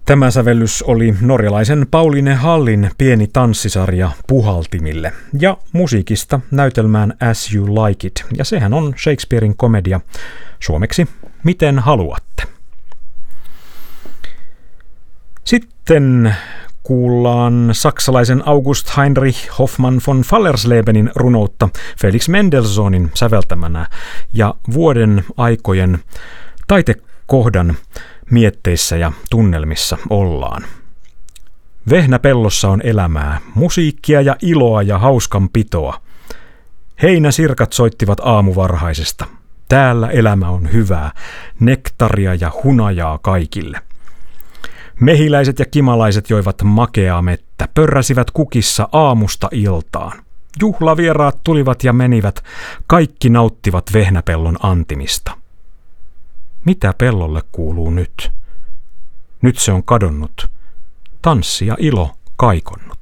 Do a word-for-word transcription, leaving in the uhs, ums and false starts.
Tämä sävellys oli norjalaisen Pauline Hallin pieni tanssisarja Puhaltimille ja musiikista näytelmään As You Like It, ja sehän on Shakespearen komedia suomeksi Miten haluatte. Sitten kuullaan saksalaisen August Heinrich Hoffmann von Fallerslebenin runoutta Felix Mendelssohnin säveltämänä ja vuoden aikojen taitekohdan mietteissä ja tunnelmissa ollaan. Vehnäpellossa on elämää, musiikkia ja iloa ja hauskanpitoa. Heinäsirkat soittivat aamuvarhaisesta. Täällä elämä on hyvää, nektaria ja hunajaa kaikille. Mehiläiset ja kimalaiset joivat makeaa mettä, pörräsivät kukissa aamusta iltaan. Juhlavieraat tulivat ja menivät, kaikki nauttivat vehnäpellon antimista. Mitä pellolle kuuluu nyt? Nyt se on kadonnut. Tanssi ja ilo kaikonnut.